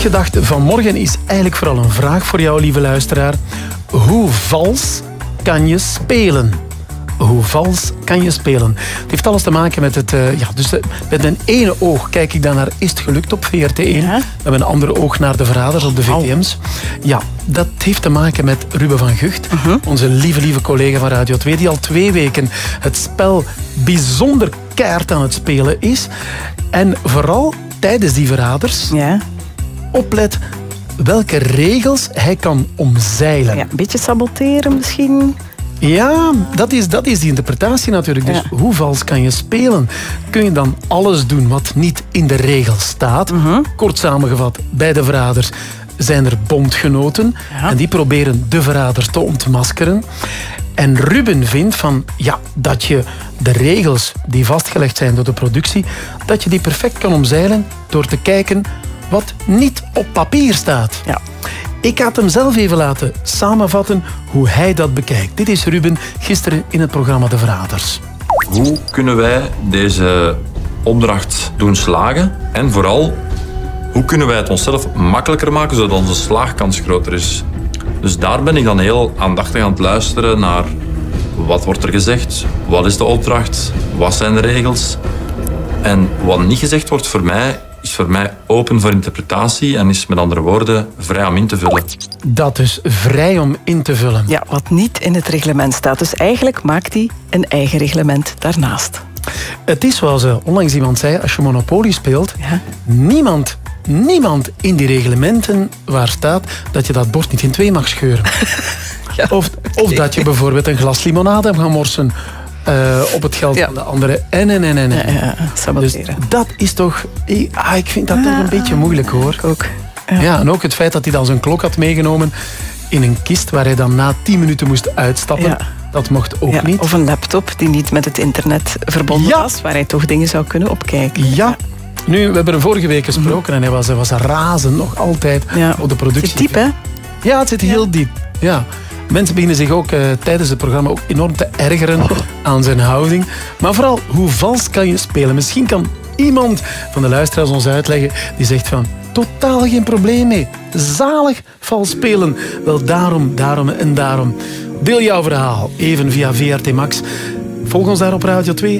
Beeldgedachte van morgen is eigenlijk vooral een vraag voor jou, lieve luisteraar. Hoe vals kan je spelen? Hoe vals kan je spelen? Het heeft alles te maken met het... met mijn ene oog kijk ik dan naar Is het gelukt op VRT1. Ja. Met mijn andere oog naar de verraders op de VTM's. Ja, dat heeft te maken met Ruben van Gucht. Onze lieve collega van Radio 2. Die al 2 weken het spel bijzonder keihard aan het spelen is. En vooral tijdens die verraders... Ja. Oplet welke regels hij kan omzeilen. Ja, een beetje saboteren misschien. Ja, dat is die interpretatie natuurlijk. Dus hoe vals kan je spelen? Kun je dan alles doen wat niet in de regels staat? Kort samengevat, bij de verraders zijn er bondgenoten. Ja. En die proberen de verraders te ontmaskeren. En Ruben vindt dat je de regels die vastgelegd zijn door de productie, dat je die perfect kan omzeilen door te kijken wat niet op papier staat. Ja. Ik ga het hem zelf even laten samenvatten hoe hij dat bekijkt. Dit is Ruben gisteren in het programma De Verraders. Hoe kunnen wij deze opdracht doen slagen? En vooral, hoe kunnen wij het onszelf makkelijker maken zodat onze slaagkans groter is? Dus daar ben ik dan heel aandachtig aan het luisteren naar wat wordt er gezegd, wat is de opdracht, wat zijn de regels. En wat niet gezegd wordt is voor mij open voor interpretatie en is met andere woorden vrij om in te vullen. Dat is vrij om in te vullen. Ja, wat niet in het reglement staat. Dus eigenlijk maakt hij een eigen reglement daarnaast. Het is zoals onlangs iemand zei, als je Monopoly speelt, niemand in die reglementen waar staat dat je dat bord niet in 2 mag scheuren. Ja, of dat je bijvoorbeeld een glas limonade mag morsen op het geld van de andere. Ja, saboteren. Dus dat is toch... Ik vind dat toch een beetje moeilijk, hoor. Ook. Ja, en ook het feit dat hij dan zijn klok had meegenomen in een kist waar hij dan na 10 minuten moest uitstappen. Ja. Dat mocht ook niet. Of een laptop die niet met het internet verbonden was, waar hij toch dingen zou kunnen opkijken. Ja. Nu, we hebben hem vorige week gesproken en hij was razend nog altijd op de productie. Het zit diep, hè? Ja, het zit heel diep. Ja. Mensen beginnen zich ook tijdens het programma ook enorm te ergeren aan zijn houding. Maar vooral, hoe vals kan je spelen? Misschien kan iemand van de luisteraars ons uitleggen die zegt van, totaal geen probleem mee. Zalig vals spelen. Wel, daarom. Deel jouw verhaal even via VRT Max. Volg ons daar op Radio 2.